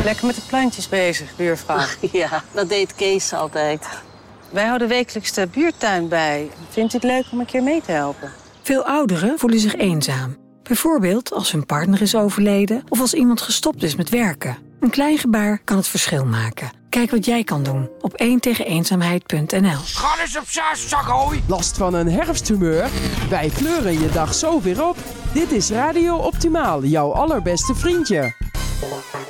Lekker met de plantjes bezig, buurvrouw. Ja, dat deed Kees altijd. Wij houden wekelijks de buurtuin bij. Vindt u het leuk om een keer mee te helpen? Veel ouderen voelen zich eenzaam. Bijvoorbeeld als hun partner is overleden of als iemand gestopt is met werken. Een klein gebaar kan het verschil maken. Kijk wat jij kan doen op 1tegeneenzaamheid.nl. Ga eens op zak, hooi! Last van een herfsthumeur? Wij kleuren je dag zo weer op. Dit is Radio Optimaal, jouw allerbeste vriendje.